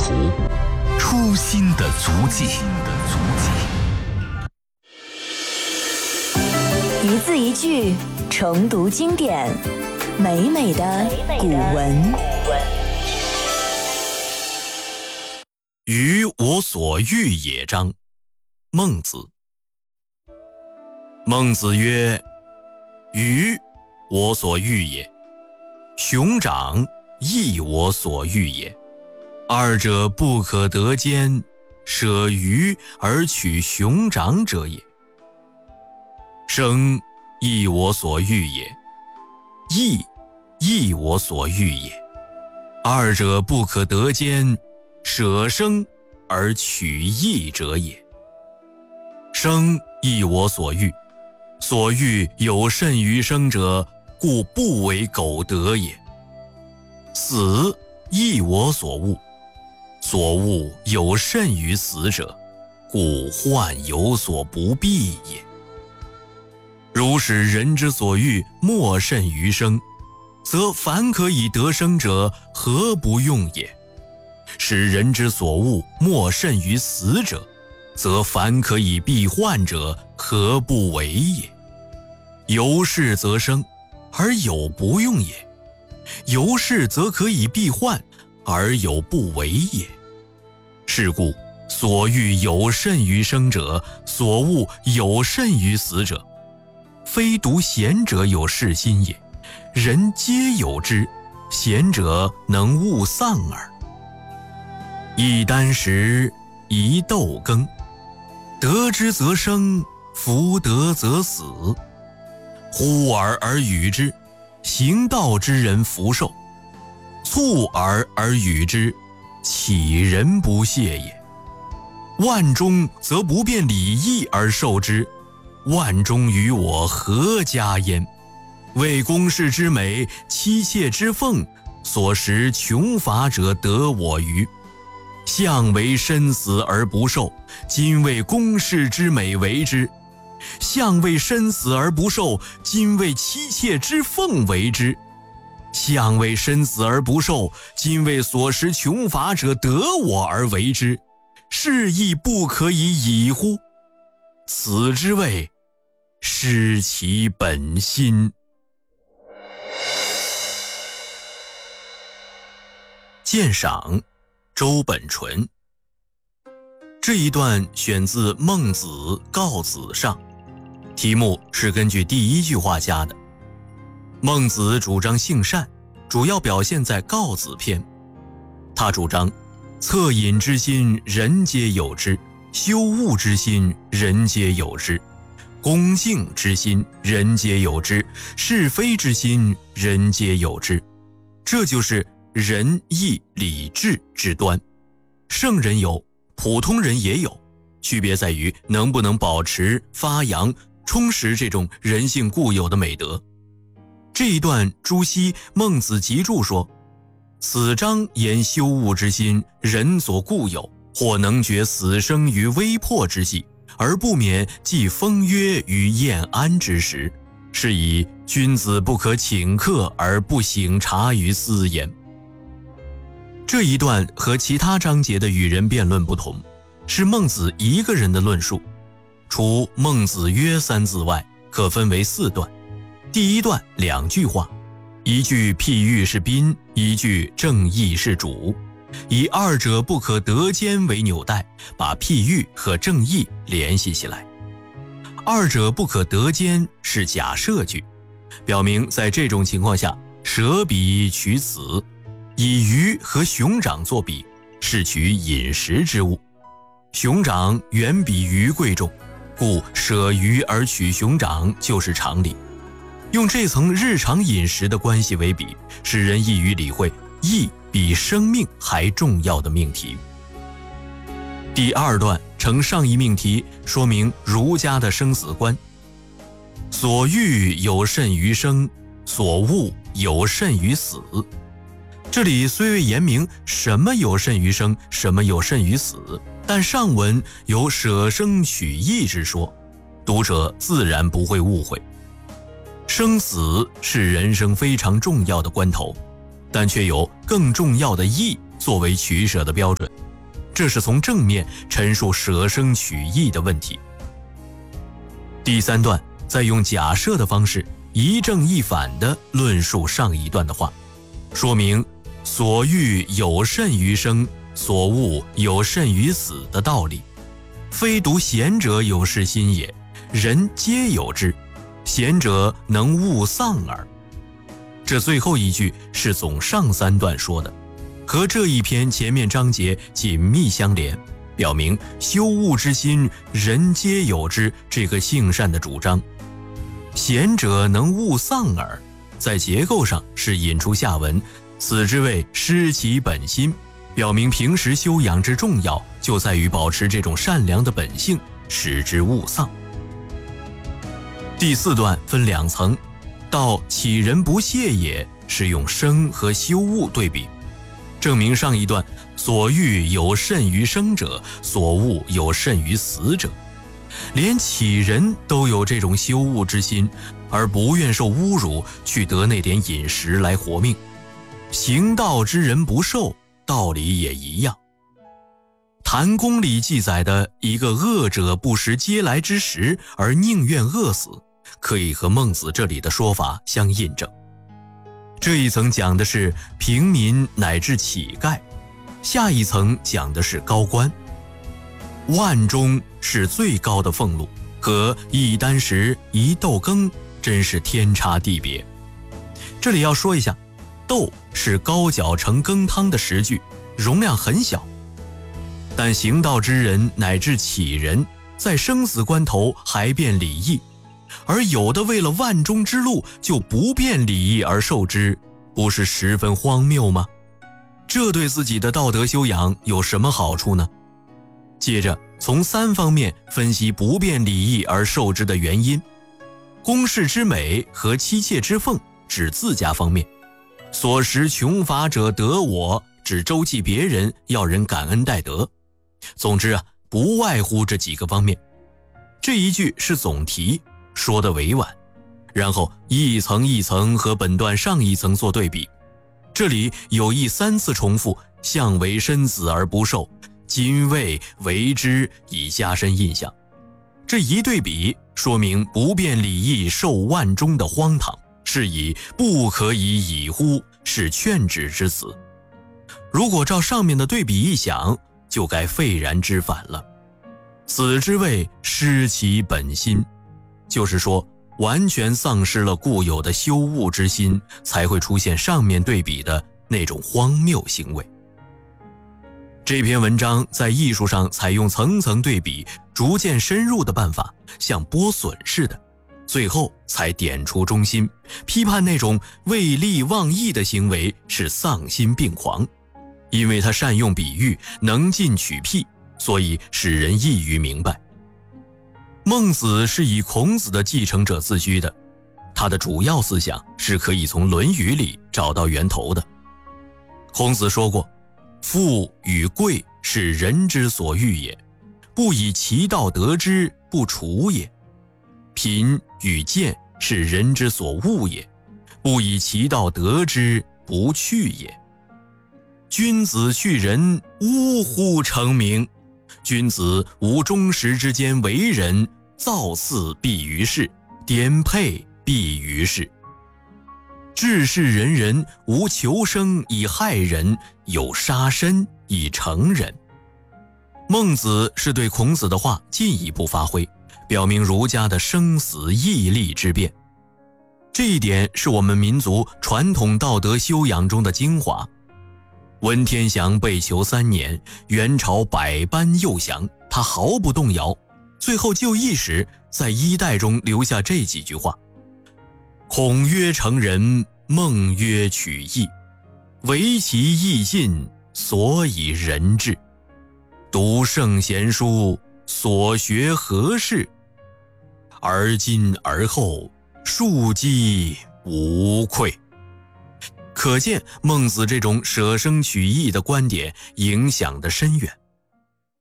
图，初心的足迹。 一字一句重读经典，美美的古文。 于我所欲也章，孟子。孟子曰：鱼，我所欲也；熊掌，亦我所欲也。二者不可得兼，舍鱼而取熊掌者也。生，亦我所欲也；义，亦我所欲也。二者不可得兼，舍生而取义者也。生，亦我所欲，所欲有甚于生者，故不为苟得也。死，亦我所恶，所恶有甚于死者，故患有所不避也。如使人之所欲莫甚于生，则凡可以得生者，何不用也？使人之所恶莫甚于死者，则凡可以避患者，何不为也？有事则生，而有不用也；有事则可以避患，而有不为也。是故所欲有甚于生者，所恶有甚于死者。非独贤者有是心也，人皆有之，贤者能勿丧耳。一箪食，一豆羹，得之则生，弗得则死。呼尔而与之，行道之人弗受；促尔而与之，岂人不屑也？万钟则不辩礼义而受之，万钟于我何家焉？为公室之美，妻妾之奉，所食穷乏者得我欤？相为身死而不受，今为公室之美为之；相为身死而不受，今为妻妾之奉为之；相为身死而不受，今为所食穷乏者得我而为之。是亦不可以已乎？此之谓失其本心。鉴赏，周本纯。这一段选自《孟子·告子上》，题目是根据第一句话加的。孟子主张性善，主要表现在告子篇。他主张恻隐之心，人皆有之；羞恶之心，人皆有之；恭敬之心，人皆有之；是非之心，人皆有之。这就是仁义礼智之端。圣人有，普通人也有，区别在于能不能保持、发扬、充实这种人性固有的美德。这一段朱熹《孟子集注》说：此章言羞恶之心，人所固有，或能觉死生于危迫之际，而不免寄封约于宴安之时，是以君子不可请客而不省察于斯焉。这一段和其他章节的与人辩论不同，是孟子一个人的论述。除孟子约三字外，可分为4段。第一段2句话，一句譬喻是宾，一句正义是主，以二者不可得兼为纽带，把譬喻和正义联系起来。二者不可得兼是假设句，表明在这种情况下，舍彼取此。以鱼和熊掌作比，是取饮食之物。熊掌远比鱼贵重，故舍鱼而取熊掌就是常理。用这层日常饮食的关系为比，使人易于理会义比生命还重要的命题。第2段承上一命题，说明儒家的生死观。所欲有甚于生，所恶有甚于死。这里虽未言明什么有甚于生，什么有甚于死，但上文有舍生取义之说，读者自然不会误会。生死是人生非常重要的关头，但却有更重要的义作为取舍的标准，这是从正面陈述舍生取义的问题。第3段再用假设的方式一正一反地论述上一段的话，说明所欲有甚于生，所恶有甚于死的道理。非独贤者有是心也，人皆有之，贤者能勿丧耳。这最后一句是总上3段说的，和这一篇前面章节紧密相连，表明修恶之心人皆有之这个性善的主张。贤者能勿丧耳，在结构上是引出下文，此之谓失其本心，表明平时修养之重要就在于保持这种善良的本性，使之勿丧。第4段分2层，到岂人不屑也是用生和修恶对比，证明上一段所欲有甚于生者，所恶有甚于死者。连杞人都有这种修恶之心，而不愿受侮辱，去得那点饮食来活命。行道之人不受，道理也一样。谭公里记载的一个恶者不食嗟来之食而宁愿饿死，可以和孟子这里的说法相印证。这一层讲的是平民乃至乞丐，下一层讲的是高官。万钟是最高的俸禄，和一箪食一豆羹真是天差地别。这里要说一下，豆是高脚盛羹汤的食具，容量很小，但行道之人乃至乞人在生死关头还辨礼义，而有的为了万钟之禄就不辨礼义而受之，不是十分荒谬吗？这对自己的道德修养有什么好处呢？接着从3方面分析不辨礼义而受之的原因。公室之美和妻妾之奉指自家方面，所食穷乏者得我指周济别人，要人感恩戴德。总之不外乎这几个方面。这一句是总题，说得委婉，然后一层一层和本段上一层做对比。这里有意3次重复相为身死而不受，今谓为之，以加深印象。这一对比说明不辨礼义受万钟的荒唐，是以不可以已乎，是劝止之词。如果照上面的对比一想，就该废然之反了。此之谓失其本心，就是说完全丧失了固有的修恶之心，才会出现上面对比的那种荒谬行为。这篇文章在艺术上采用层层对比，逐渐深入的办法，像剥笋似的，最后才点出中心，批判那种为利忘义的行为是丧心病狂。因为他善用比喻，能进取辟，所以使人易于明白。孟子是以孔子的继承者自居的，他的主要思想是可以从《论语》里找到源头的。孔子说过，富与贵是人之所欲也，不以其道得之，不处也。贫与贱是人之所恶也，不以其道得之，不去也。君子去仁，呜呼成名。君子无忠实之间为人，造次必于世，颠沛必于世。治世仁人，无求生以害人，有杀身以成仁。孟子是对孔子的话进一步发挥，表明儒家的生死义利之辩。这一点是我们民族传统道德修养中的精华。文天祥被囚3年，元朝百般诱降，他毫不动摇，最后就义时在衣带中留下这几句话：孔曰成仁，孟曰取义，惟其义尽，所以仁至。读圣贤书，所学何事？而今而后，庶几无愧。可见孟子这种舍生取义的观点影响得深远。